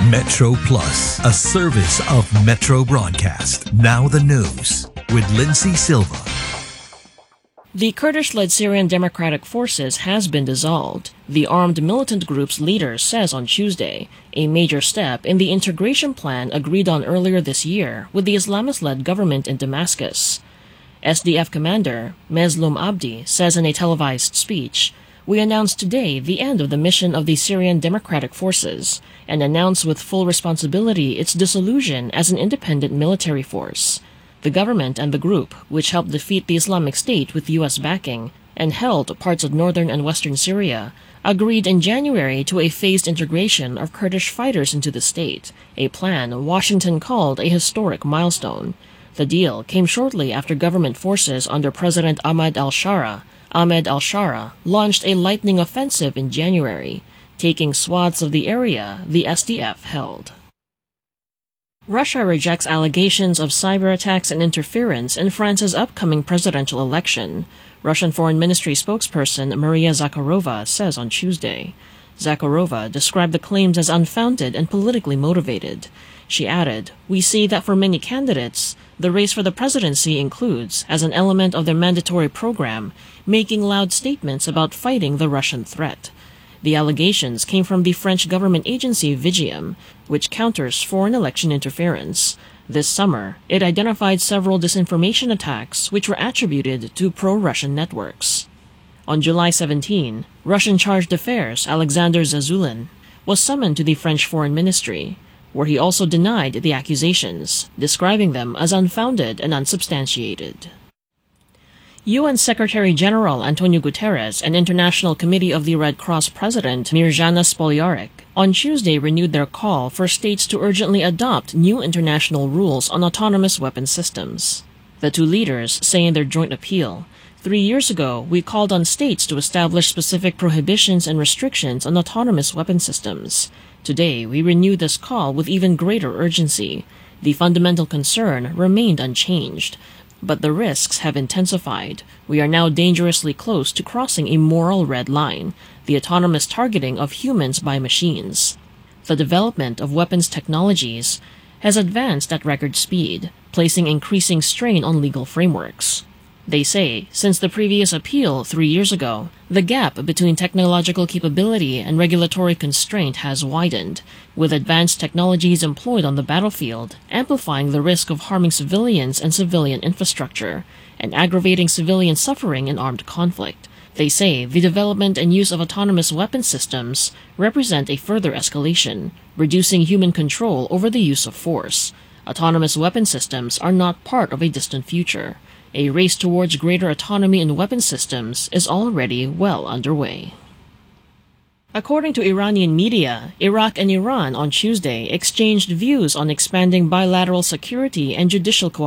Metro Plus, a service of Metro Broadcast. Now the news with Lindsay Silva. The Kurdish-led Syrian Democratic Forces has been dissolved, the armed militant group's leader says on Tuesday, a major step in the integration plan agreed on earlier this year with the Islamist-led government in Damascus. SDF commander Mezlum Abdi says in a televised speech, "We announced today the end of the mission of the Syrian Democratic Forces and announce with full responsibility its dissolution as an independent military force." The government and the group, which helped defeat the Islamic State with U.S. backing and held parts of northern and western Syria, agreed in January to a phased integration of Kurdish fighters into the state, a plan Washington called a historic milestone. The deal came shortly after government forces under President Ahmed al-Shara launched a lightning offensive in January, taking swaths of the area the SDF held. Russia rejects allegations of cyber attacks and interference in France's upcoming presidential election, Russian Foreign Ministry spokesperson Maria Zakharova says on Tuesday. Zakharova described the claims as unfounded and politically motivated. She added, "We see that for many candidates, the race for the presidency includes, as an element of their mandatory program, making loud statements about fighting the Russian threat." The allegations came from the French government agency Vigium, which counters foreign election interference. This summer, it identified several disinformation attacks which were attributed to pro-Russian networks. On July 17, Russian charge d'affaires Alexander Zazulin was summoned to the French Foreign Ministry, where he also denied the accusations, describing them as unfounded and unsubstantiated. UN Secretary-General Antonio Guterres and International Committee of the Red Cross President Mirjana Spoljaric on Tuesday renewed their call for states to urgently adopt new international rules on autonomous weapon systems. The two leaders say in their joint appeal, "3 years ago, we called on states to establish specific prohibitions and restrictions on autonomous weapon systems. Today, we renew this call with even greater urgency. The fundamental concern remained unchanged, but the risks have intensified. We are now dangerously close to crossing a moral red line, the autonomous targeting of humans by machines. The development of weapons technologies has advanced at record speed, placing increasing strain on legal frameworks." They say, since the previous appeal 3 years ago, the gap between technological capability and regulatory constraint has widened, with advanced technologies employed on the battlefield, amplifying the risk of harming civilians and civilian infrastructure, and aggravating civilian suffering in armed conflict. They say the development and use of autonomous weapon systems represent a further escalation, reducing human control over the use of force. Autonomous weapon systems are not part of a distant future. A race towards greater autonomy in weapon systems is already well underway. According to Iranian media, Iraq and Iran on Tuesday exchanged views on expanding bilateral security and judicial cooperation.